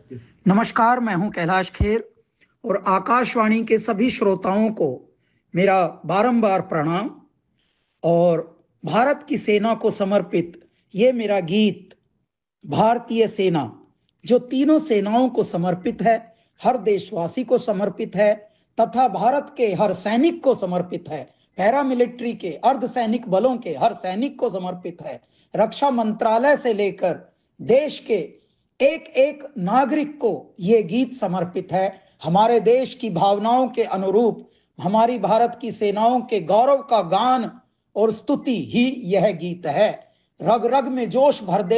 नमस्कार, मैं हूं कैलाश खेर और आकाशवाणी के सभी श्रोताओं को मेरा बारंबार प्रणाम। और भारत की सेना को समर्पित ये मेरा गीत भारतीय सेना, जो तीनों सेनाओं को समर्पित है, हर देशवासी को समर्पित है तथा भारत के हर सैनिक को समर्पित है, पैरामिलिट्री के अर्धसैनिक बलों के हर सैनिक को समर्पित है। रक्षा मंत्रालय से लेकर देश के एक एक नागरिक को ये गीत समर्पित है। हमारे देश की भावनाओं के अनुरूप हमारी भारत की सेनाओं के गौरव का गान और स्तुति ही यह गीत है। रग रग में जोश भर दे